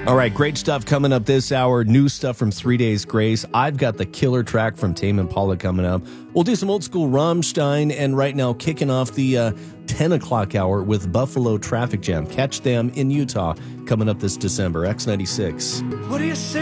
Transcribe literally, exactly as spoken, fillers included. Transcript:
All right, great stuff coming up this hour. New stuff from Three Days Grace. I've got the killer track from Tame Impala coming up. We'll do some old school Rammstein, and right now kicking off the uh, ten o'clock hour with Buffalo Traffic Jam. Catch them in Utah coming up this December. X ninety-six. What do you say?